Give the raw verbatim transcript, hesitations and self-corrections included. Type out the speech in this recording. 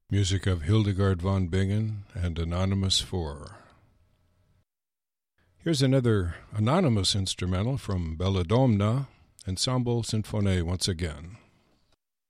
Music of Hildegard von Bingen and Anonymous four. Here's another anonymous instrumental from Belladonna, Ensemble Sinfonie once again.